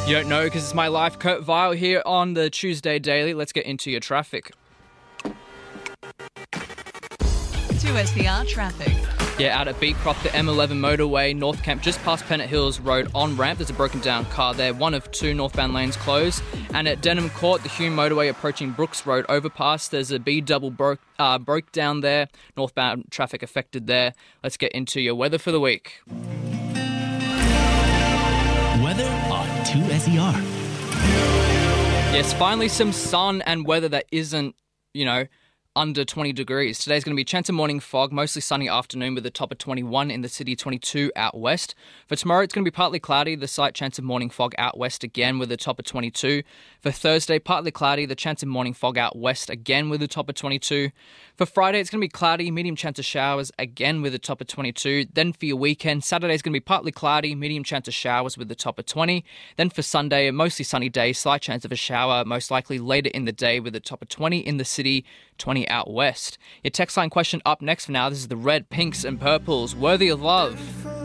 You don't know because it's my life. Kurt Vile here on the Tuesday Daily. Let's get into your traffic. 2SER traffic. Yeah, out at Beecroft, the M11 motorway, North Camp, just past Pennant Hills Road on ramp. There's a broken down car there. One of two northbound lanes closed. And at Denham Court, the Hume motorway approaching Brooks Road overpass. There's a B double broke down there. Northbound traffic affected there. Let's get into your weather for the week. Weather on 2SER. Yes, finally some sun and weather that isn't, under 20 degrees. Today's going to be chance of morning fog, mostly sunny afternoon with a top of 21 in the city, 22 out west. For tomorrow, it's going to be partly cloudy, the slight chance of morning fog out west again with a top of 22. For Thursday, partly cloudy, the chance of morning fog out west again with a top of 22. For Friday, it's going to be cloudy, medium chance of showers again with a top of 22. Then for your weekend, Saturday's going to be partly cloudy, medium chance of showers with a top of 20. Then for Sunday, a mostly sunny day, slight chance of a shower, most likely later in the day with a top of 20 in the city, 20 out west. Your text line question up next for now. This is the Red, Pinks and Purples, Worthy of Love.